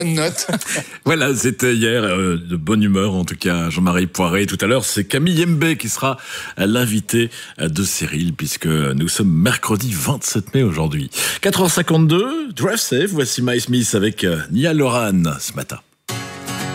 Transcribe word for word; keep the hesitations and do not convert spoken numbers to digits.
Note. Voilà, c'était hier, euh, de bonne humeur en tout cas, Jean-Marie Poiré. Tout à l'heure, c'est Camille Mbé qui sera l'invité de Cyril, puisque nous sommes mercredi vingt-sept mai aujourd'hui. quatre heures cinquante-deux, Drive Safe, voici Mike Smith avec Nia Loran ce matin.